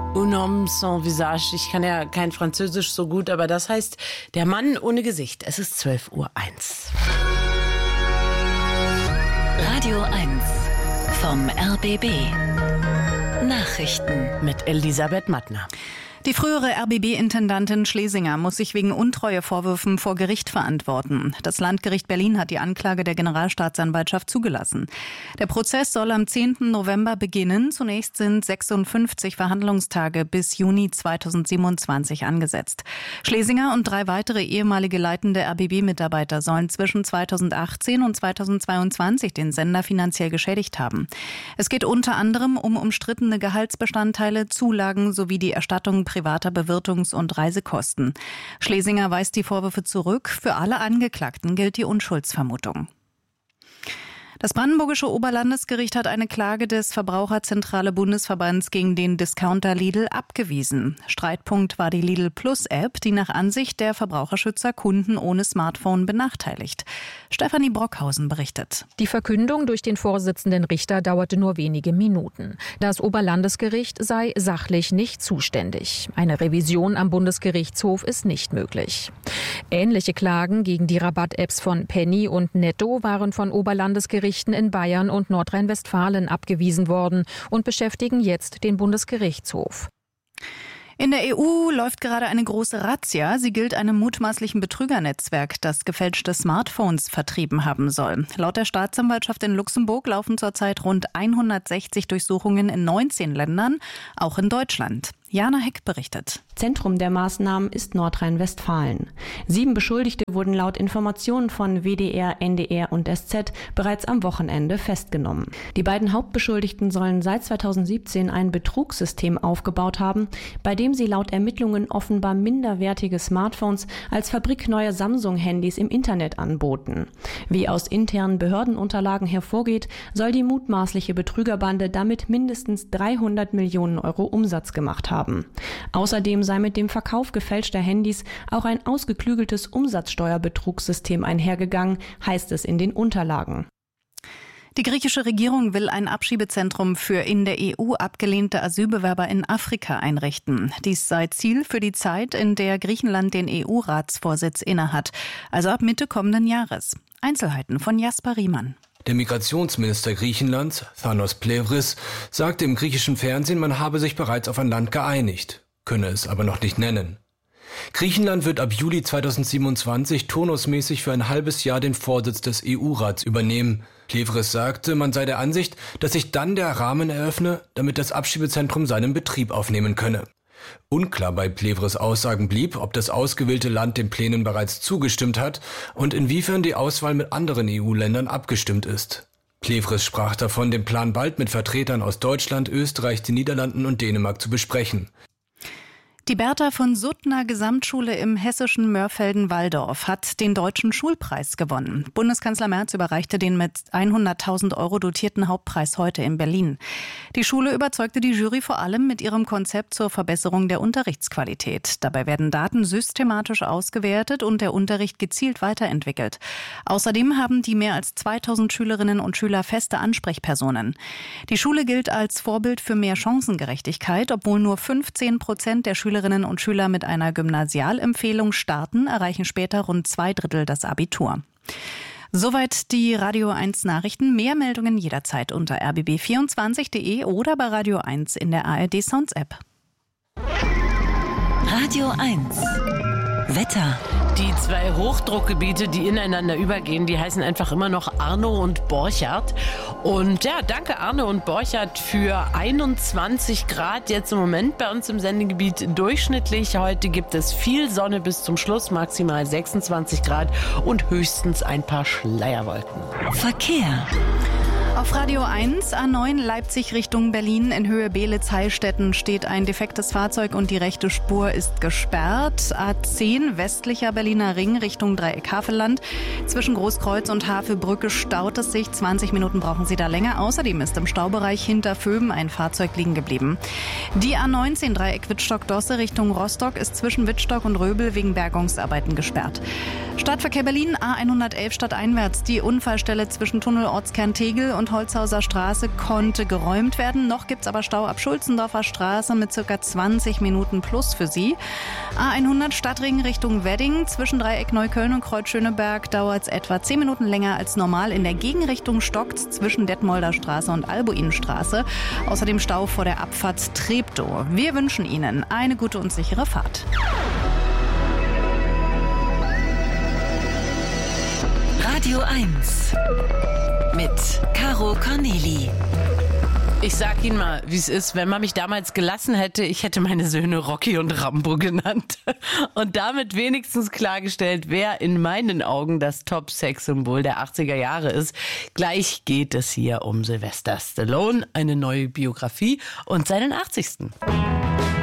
Un homme sans visage. Ich kann ja kein Französisch so gut, aber das heißt der Mann ohne Gesicht. Es ist 12:01 Uhr. Radio 1 vom RBB. Nachrichten Mit Elisabeth Mattner. Die frühere RBB-Intendantin Schlesinger muss sich wegen Untreuevorwürfen vor Gericht verantworten. Das Landgericht Berlin hat die Anklage der Generalstaatsanwaltschaft zugelassen. Der Prozess soll am 10. November beginnen. Zunächst sind 56 Verhandlungstage bis Juni 2027 angesetzt. Schlesinger und 3 weitere ehemalige leitende RBB-Mitarbeiter sollen zwischen 2018 und 2022 den Sender finanziell geschädigt haben. Es geht unter anderem um umstrittene Gehaltsbestandteile, Zulagen sowie die Erstattung privater Bewirtungs- und Reisekosten. Schlesinger weist die Vorwürfe zurück. Für alle Angeklagten gilt die Unschuldsvermutung. Das brandenburgische Oberlandesgericht hat eine Klage des Verbraucherzentrale Bundesverbands gegen den Discounter Lidl abgewiesen. Streitpunkt war die Lidl Plus App, die nach Ansicht der Verbraucherschützer Kunden ohne Smartphone benachteiligt. Stefanie Brockhausen berichtet. Die Verkündung durch den Vorsitzenden Richter dauerte nur wenige Minuten. Das Oberlandesgericht sei sachlich nicht zuständig. Eine Revision am Bundesgerichtshof ist nicht möglich. Ähnliche Klagen gegen die Rabatt-Apps von Penny und Netto waren von Oberlandesgerichten in Bayern und Nordrhein-Westfalen abgewiesen worden und beschäftigen jetzt den Bundesgerichtshof. In der EU läuft gerade eine große Razzia. Sie gilt einem mutmaßlichen Betrügernetzwerk, das gefälschte Smartphones vertrieben haben soll. Laut der Staatsanwaltschaft in Luxemburg laufen zurzeit rund 160 Durchsuchungen in 19 Ländern, auch in Deutschland. Jana Heck berichtet. Zentrum der Maßnahmen ist Nordrhein-Westfalen. 7 Beschuldigte wurden laut Informationen von WDR, NDR und SZ bereits am Wochenende festgenommen. Die beiden Hauptbeschuldigten sollen seit 2017 ein Betrugssystem aufgebaut haben, bei dem sie laut Ermittlungen offenbar minderwertige Smartphones als fabrikneue Samsung-Handys im Internet anboten. Wie aus internen Behördenunterlagen hervorgeht, soll die mutmaßliche Betrügerbande damit mindestens 300 Millionen Euro Umsatz gemacht haben. Außerdem sei mit dem Verkauf gefälschter Handys auch ein ausgeklügeltes Umsatzsteuerbetrugssystem einhergegangen, heißt es in den Unterlagen. Die griechische Regierung will ein Abschiebezentrum für in der EU abgelehnte Asylbewerber in Afrika einrichten. Dies sei Ziel für die Zeit, in der Griechenland den EU-Ratsvorsitz innehat, also ab Mitte kommenden Jahres. Einzelheiten von Jasper Riemann. Der Migrationsminister Griechenlands, Thanos Plevris, sagte im griechischen Fernsehen, man habe sich bereits auf ein Land geeinigt, könne es aber noch nicht nennen. Griechenland wird ab Juli 2027 turnusmäßig für ein halbes Jahr den Vorsitz des EU-Rats übernehmen. Plevris sagte, man sei der Ansicht, dass sich dann der Rahmen eröffne, damit das Abschiebezentrum seinen Betrieb aufnehmen könne. Unklar bei Plevris' Aussagen blieb, ob das ausgewählte Land den Plänen bereits zugestimmt hat und inwiefern die Auswahl mit anderen EU-Ländern abgestimmt ist. Plevris sprach davon, den Plan bald mit Vertretern aus Deutschland, Österreich, den Niederlanden und Dänemark zu besprechen. Die Bertha von Suttner Gesamtschule im hessischen Mörfelden-Walldorf hat den Deutschen Schulpreis gewonnen. Bundeskanzler Merz überreichte den mit 100.000 Euro dotierten Hauptpreis heute in Berlin. Die Schule überzeugte die Jury vor allem mit ihrem Konzept zur Verbesserung der Unterrichtsqualität. Dabei werden Daten systematisch ausgewertet und der Unterricht gezielt weiterentwickelt. Außerdem haben die mehr als 2000 Schülerinnen und Schüler feste Ansprechpersonen. Die Schule gilt als Vorbild für mehr Chancengerechtigkeit, obwohl nur 15% der Schülerinnen und Schüler mit einer Gymnasialempfehlung starten, erreichen später rund 2/3 das Abitur. Soweit die Radio 1 Nachrichten. Mehr Meldungen jederzeit unter rbb24.de oder bei Radio 1 in der ARD Sounds App. Radio 1 Wetter. Die 2 Hochdruckgebiete, die ineinander übergehen, die heißen einfach immer noch Arno und Borchardt. Und ja, danke Arno und Borchardt für 21 Grad jetzt im Moment bei uns im Sendegebiet durchschnittlich. Heute gibt es viel Sonne bis zum Schluss, maximal 26 Grad und höchstens ein paar Schleierwolken. Verkehr. Auf Radio 1, A9 Leipzig Richtung Berlin in Höhe Beelitz-Heilstätten steht ein defektes Fahrzeug und die rechte Spur ist gesperrt. A10 westlicher Berliner Ring Richtung Dreieck-Havelland. Zwischen Großkreuz und Havelbrücke staut es sich. 20 Minuten brauchen Sie da länger. Außerdem ist im Staubereich hinter Vöben ein Fahrzeug liegen geblieben. Die A19 Dreieck Wittstock-Dosse Richtung Rostock ist zwischen Wittstock und Röbel wegen Bergungsarbeiten gesperrt. Stadtverkehr Berlin A111 stadteinwärts. Die Unfallstelle zwischen Tunnel Ortskern Tegel und und Holzhauser Straße konnte geräumt werden. Noch gibt's aber Stau ab Schulzendorfer Straße mit ca. 20 Minuten plus für Sie. A100 Stadtring Richtung Wedding. Zwischen Dreieck Neukölln und Kreuz Schöneberg dauert es etwa 10 Minuten länger als normal. In der Gegenrichtung stockt's zwischen Detmolder Straße und Albuinstraße. Außerdem Stau vor der Abfahrt Treptow. Wir wünschen Ihnen eine gute und sichere Fahrt. Radio 1 mit Caro Corneli. Ich sag Ihnen mal, wie es ist, wenn man mich damals gelassen hätte, ich hätte meine Söhne Rocky und Rambo genannt. Und damit wenigstens klargestellt, wer in meinen Augen das Top-Sex-Symbol der 80er Jahre ist. Gleich geht es hier um Sylvester Stallone, eine neue Biografie und seinen 80.